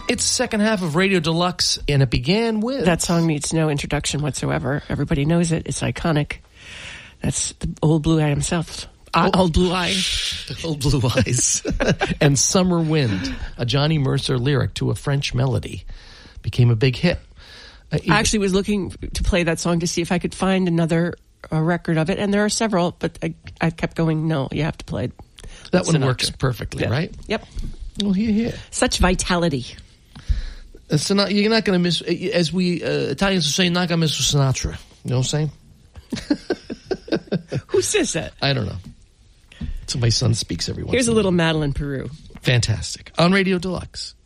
It's the second half of Radio Deluxe, and it began with... That song needs no introduction whatsoever. Everybody knows it. It's iconic. That's the Old Blue Eye himself. Old Blue Eye. Old Blue Eyes. And Summer Wind, a Johnny Mercer lyric to a French melody, became a big hit. I actually was looking to play that song to see if I could find another record of it, and there are several, but I kept going, no, you have to play that one Sinatra. Works perfectly, right? Yep. Well, here. Such vitality. You're not going to miss, as we Italians will say, you're not going to miss Sinatra. You know what I'm saying? Who says that? I don't know. So my son speaks every once in a while. Here's a little Madeline Peru. Fantastic. On Radio Deluxe.